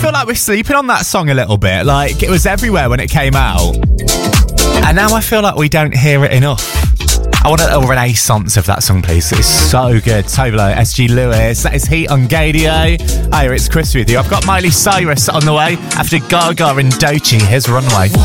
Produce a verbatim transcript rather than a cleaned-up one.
feel like we're sleeping on that song a little bit. Like, it was everywhere when it came out. And now I feel like we don't hear it enough. I want a renaissance of that song, please. It's so good. Tovolo, S G Lewis. That is Heat on Gadio. Hiya, it's Chris with you. I've got Miley Cyrus on the way after Gaga and Doechii. Here's Runway.